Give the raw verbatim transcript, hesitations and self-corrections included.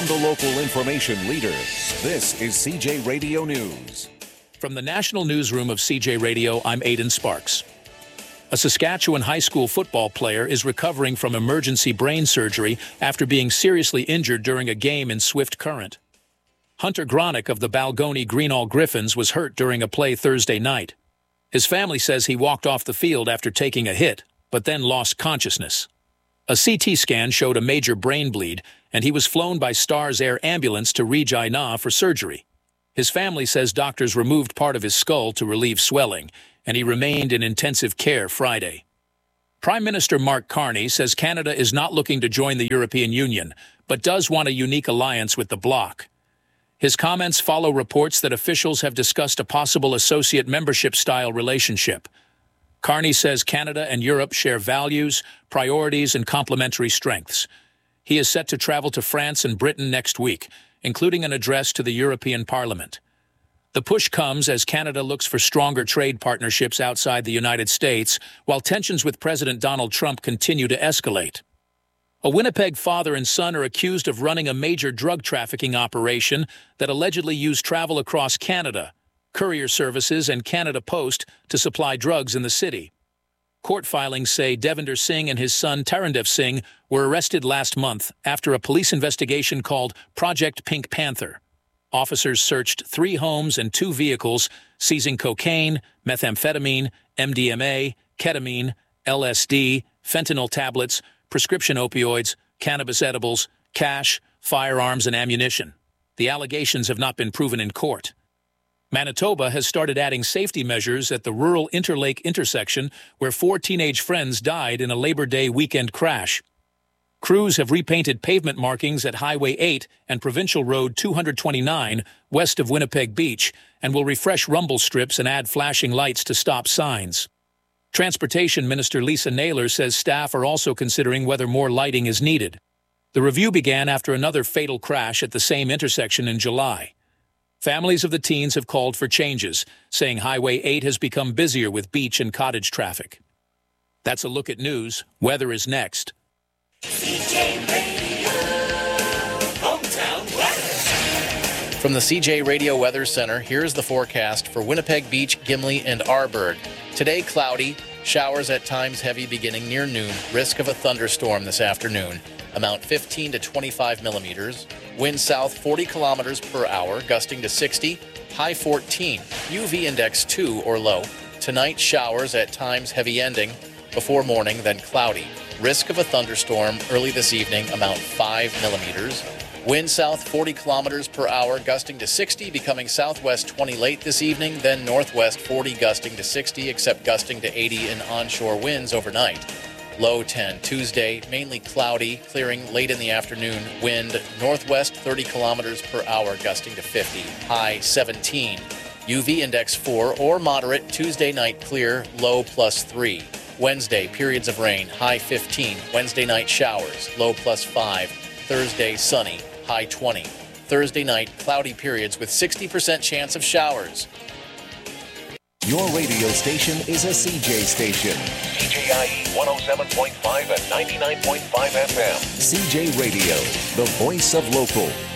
From the local information leader, this is C J Radio News. From the National Newsroom of C J Radio, I'm Aidan Sparks. A Saskatchewan high school football player is recovering from emergency brain surgery after being seriously injured during a game in Swift Current. Hunter Gronick of the Balgony Greenall Griffins was hurt during a play Thursday night. His family says he walked off the field after taking a hit, but then lost consciousness. A C T scan showed a major brain bleed, and he was flown by Stars Air Ambulance to Regina for surgery. His family says doctors removed part of his skull to relieve swelling, and he remained in intensive care Friday. Prime Minister Mark Carney says Canada is not looking to join the European Union, but does want a unique alliance with the bloc. His comments follow reports that officials have discussed a possible associate membership-style relationship. Carney says Canada and Europe share values, priorities, and complementary strengths. He is set to travel to France and Britain next week, including an address to the European Parliament. The push comes as Canada looks for stronger trade partnerships outside the United States, while tensions with President Donald Trump continue to escalate. A Winnipeg father and son are accused of running a major drug trafficking operation that allegedly used travel across Canada, courier services, and Canada Post to supply drugs in the city. Court filings say Devinder Singh and his son Tarandev Singh were arrested last month after a police investigation called Project Pink Panther. Officers searched three homes and two vehicles, seizing cocaine, methamphetamine, M D M A, ketamine, L S D, fentanyl tablets, prescription opioids, cannabis edibles, cash, firearms, and ammunition. The allegations have not been proven in court. Manitoba has started adding safety measures at the rural Interlake intersection where four teenage friends died in a Labor Day weekend crash. Crews have repainted pavement markings at Highway eight and Provincial Road two twenty-nine west of Winnipeg Beach and will refresh rumble strips and add flashing lights to stop signs. Transportation Minister Lisa Naylor says staff are also considering whether more lighting is needed. The review began after another fatal crash at the same intersection in July. Families of the teens have called for changes, saying Highway eight has become busier with beach and cottage traffic. That's a look at news. Weather is next. C J Radio, hometown weather. From the C J Radio Weather Center, here's the forecast for Winnipeg Beach, Gimli, and Arborg. Today, cloudy, showers at times heavy beginning near noon, risk of a thunderstorm this afternoon. Amount fifteen to twenty-five millimeters. Wind south forty kilometers per hour, gusting to sixty, high fourteen. U V index two or low. Tonight, showers at times heavy ending. Before morning, then cloudy. Risk of a thunderstorm early this evening, amount five millimeters. Wind south forty kilometers per hour, gusting to sixty, becoming southwest twenty late this evening, then northwest forty, gusting to sixty, except gusting to eighty in onshore winds overnight. Low ten. Tuesday, mainly cloudy, clearing late in the afternoon. Wind northwest thirty kilometers per hour, gusting to fifty. High seventeen. U V index four or moderate. Tuesday night clear, low plus three. Wednesday, periods of rain, high fifteen. Wednesday night showers, low plus five. Thursday, sunny, high twenty. Thursday night, cloudy periods with sixty percent chance of showers. Your radio station is a C J station. C J I E one oh seven point five and ninety-nine point five F M. C J Radio, the voice of local.